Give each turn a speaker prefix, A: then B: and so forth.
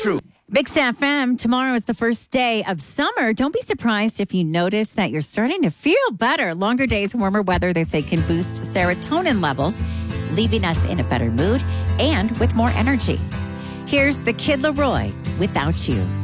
A: true.
B: Mix FM, tomorrow is the first day of summer. Don't be surprised if you notice that you're starting to feel better. Longer days, warmer weather, they say, can boost serotonin levels, leaving us in a better mood and with more energy. Here's the Kid Laroi, Without You.